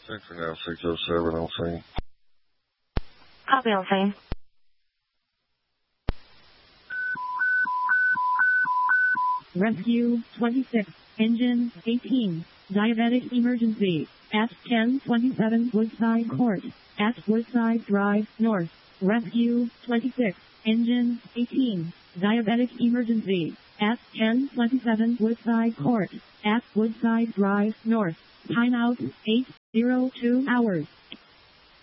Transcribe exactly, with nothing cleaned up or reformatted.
Enter now six oh seven on scene. Copy on scene. Rescue twenty-six, engine eighteen, diabetic emergency, at ten twenty-seven Woodside Court, at Woodside Drive North. Rescue twenty-six, engine eighteen, diabetic emergency, at ten twenty-seven Woodside Court, at Woodside Drive North. Timeout eight oh two hours.